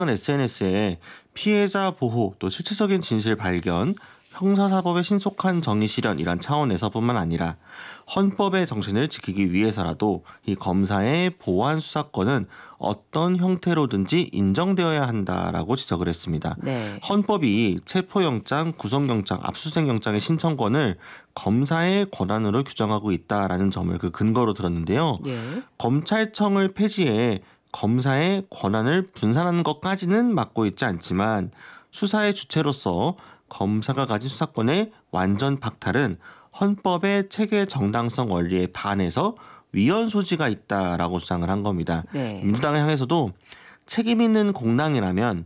SNS에 피해자 보호 또 실체적인 진실 발견, 형사사법의 신속한 정의 실현이란 차원에서뿐만 아니라 헌법의 정신을 지키기 위해서라도 이 검사의 보안 수사권은 어떤 형태로든지 인정되어야 한다라고 지적을 했습니다. 네. 헌법이 체포영장, 구속영장, 압수수색영장의 신청권을 검사의 권한으로 규정하고 있다라는 점을 그 근거로 들었는데요. 예. 검찰청을 폐지해 검사의 권한을 분산하는 것까지는 막고 있지 않지만 수사의 주체로서 검사가 가진 수사권의 완전 박탈은 헌법의 체계 정당성 원리에 반해서 위헌 소지가 있다라고 주장을 한 겁니다. 네. 민주당을 향해서도 책임 있는 공당이라면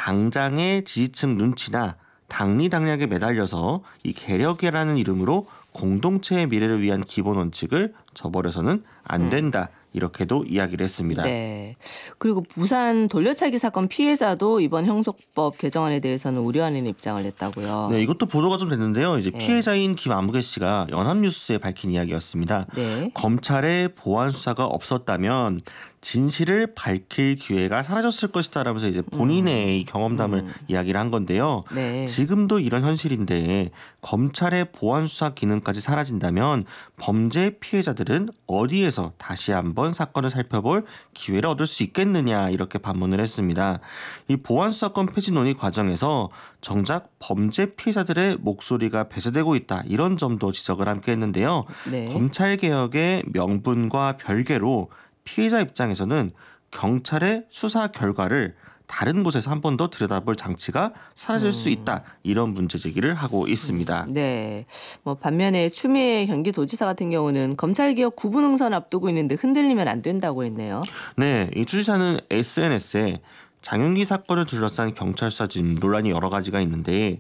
당장의 지지층 눈치나 당리당략에 매달려서 이 개혁이라는 이름으로 공동체의 미래를 위한 기본 원칙을 저버려서는 안 된다. 이렇게도 이야기를 했습니다. 네. 그리고 부산 돌려차기 사건 피해자도 이번 형소법 개정안에 대해서는 우려하는 입장을 냈다고요. 네, 이것도 보도가 좀 됐는데요. 이제 피해자인 김아무개 씨가 연합뉴스에 밝힌 이야기였습니다. 네. 검찰의 보안 수사가 없었다면 진실을 밝힐 기회가 사라졌을 것이다라면서 이제 본인의 이 경험담을 이야기를 한 건데요. 네. 지금도 이런 현실인데 검찰의 보안 수사 기능까지 사라진다면 범죄 피해자들은 어디에서 다시 한번 사건을 살펴볼 기회를 얻을 수 있겠느냐 이렇게 반문을 했습니다. 이 보안 수사권 폐지 논의 과정에서 정작 범죄 피해자들의 목소리가 배제되고 있다 이런 점도 지적을 함께 했는데요. 네. 검찰 개혁의 명분과 별개로 피해자 입장에서는 경찰의 수사 결과를 다른 곳에서 한 번 더 들여다볼 장치가 사라질 수 있다. 이런 문제 제기를 하고 있습니다. 네. 반면에 추미애 경기도지사 같은 경우는 검찰개혁 구분응선 앞두고 있는데 흔들리면 안 된다고 했네요. 네. 이 주지사는 SNS에 장윤기 사건을 둘러싼 경찰 수사 지금 논란이 여러 가지가 있는데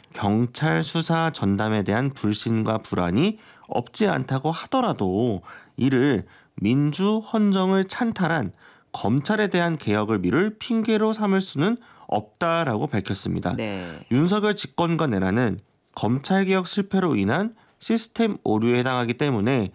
경찰 수사 전담에 대한 불신과 불안이 없지 않다고 하더라도 이를 민주 헌정을 찬탈한 검찰에 대한 개혁을 미룰 핑계로 삼을 수는 없다라고 밝혔습니다. 네. 윤석열 집권과 내란은 검찰개혁 실패로 인한 시스템 오류에 해당하기 때문에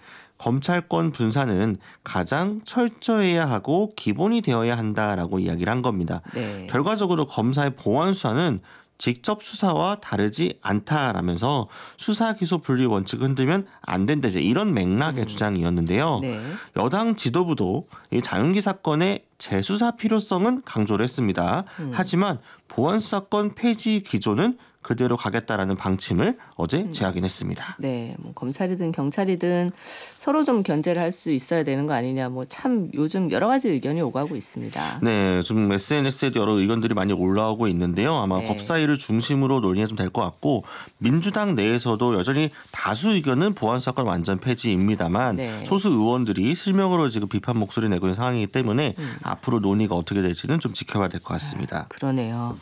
검찰권 분산은 가장 철저해야 하고 기본이 되어야 한다라고 이야기를 한 겁니다. 네. 결과적으로 검사의 보안 수사는 직접 수사와 다르지 않다라면서 수사 기소 분리 원칙을 흔들면 안 된다 이런 맥락의 주장이었는데요. 네. 여당 지도부도 이 장윤기 사건의 재수사 필요성은 강조를 했습니다. 하지만 보안 수사권 폐지 기조는 그대로 가겠다라는 방침을 어제 재확인했습니다. 네, 검찰이든 경찰이든 서로 좀 견제를 할 수 있어야 되는 거 아니냐. 참 요즘 여러 가지 의견이 오가고 있습니다. 네, 좀 SNS에도 여러 의견들이 많이 올라오고 있는데요. 아마 네. 법사위를 중심으로 논의가 좀 될 것 같고 민주당 내에서도 여전히 다수 의견은 보안 수사권 완전 폐지입니다만 네. 소수 의원들이 실명으로 지금 비판 목소리 내고 있는 상황이기 때문에 앞으로 논의가 어떻게 될지는 좀 지켜봐야 될 것 같습니다. 그러네요.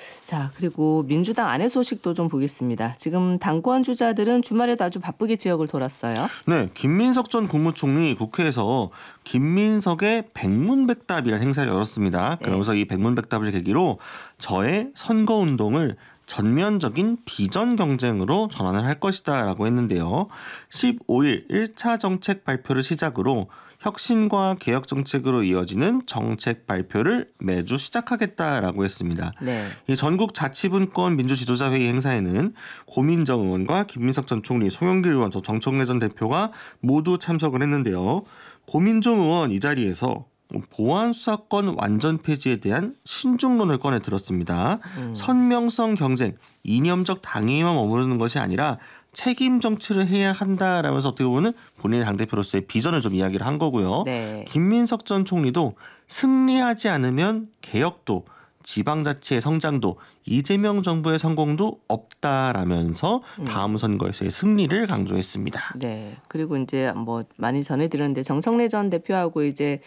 자, 그리고 민주당 안의 소식도 좀 보겠습니다. 지금 당권 주자들은 주말에도 아주 바쁘게 지역을 돌았어요. 네, 김민석 전 국무총리 국회에서 김민석의 백문백답이라는 행사를 열었습니다. 그러면서 이 백문백답을 계기로 저의 선거운동을 전면적인 비전 경쟁으로 전환을 할 것이다 라고 했는데요. 15일 1차 정책 발표를 시작으로 혁신과 개혁 정책으로 이어지는 정책 발표를 매주 시작하겠다라고 했습니다. 네. 이 전국 자치분권 민주지도자회의 행사에는 고민정 의원과 김민석 전 총리, 송영길 의원, 정청래 전 대표가 모두 참석을 했는데요. 고민정 의원 이 자리에서 보안 수사권 완전 폐지에 대한 신중론을 꺼내 들었습니다. 선명성 경쟁, 이념적 당위에만 머무르는 것이 아니라 책임 정치를 해야 한다라면서 어떻게 보면 본인의 당대표로서의 비전을 좀 이야기를 한 거고요. 네. 김민석 전 총리도 승리하지 않으면 개혁도 지방자치의 성장도 이재명 정부의 성공도 없다라면서 다음 선거에서의 승리를 강조했습니다. 네. 그리고 이제 많이 전해드렸는데 정청래 전 대표하고 이제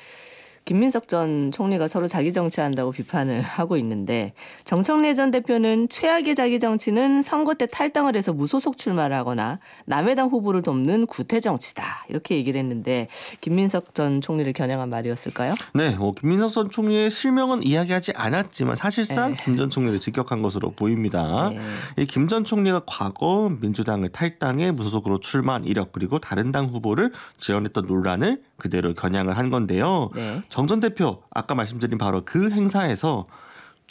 김민석 전 총리가 서로 자기 정치한다고 비판을 하고 있는데 정청래 전 대표는 최악의 자기 정치는 선거 때 탈당을 해서 무소속 출마를 하거나 남의 당 후보를 돕는 구태 정치다. 이렇게 얘기를 했는데 김민석 전 총리를 겨냥한 말이었을까요? 네. 김민석 전 총리의 실명은 이야기하지 않았지만 사실상 김 전 총리를 직격한 것으로 보입니다. 이 김 전 총리가 과거 민주당을 탈당해 무소속으로 출마한 이력 그리고 다른 당 후보를 지원했던 논란을 그대로 겨냥을 한 건데요. 네. 정 전 대표 아까 말씀드린 바로 그 행사에서